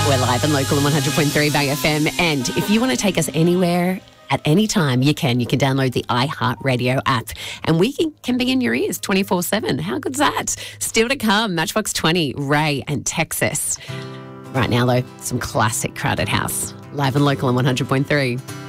We're live and local on 100.3 Bay FM. And if you want to take us anywhere at any time, you can. You can download the iHeartRadio app and we can be in your ears 24/7. How good's that? Still to come, Matchbox 20, Ray and Texas. Right now, though, some classic Crowded House. Live and local on 100.3.